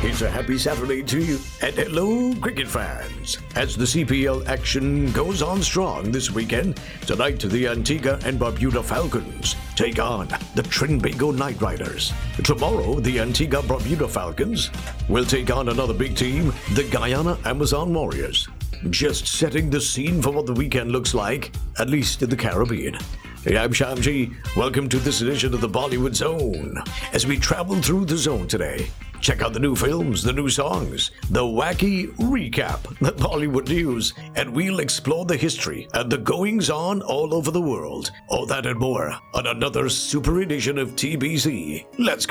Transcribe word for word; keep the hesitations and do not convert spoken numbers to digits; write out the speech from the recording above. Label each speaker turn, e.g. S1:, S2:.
S1: It's a happy Saturday to you, and hello, cricket fans. As the C P L action goes on strong this weekend, tonight the Antigua and Barbuda Falcons take on the Trinbago Knight Riders. Tomorrow, the Antigua Barbuda Falcons will take on another big team, the Guyana Amazon Warriors. Just setting the scene for what the weekend looks like, at least in the Caribbean. Hey, I'm Shamji. Welcome to this edition of the Bollywood Zone. As we travel through the zone today, check out the new films, the new songs, the wacky recap, the Bollywood news, and we'll explore the history and the goings-on all over the world. All that and more on another super edition of T B C. Let's go.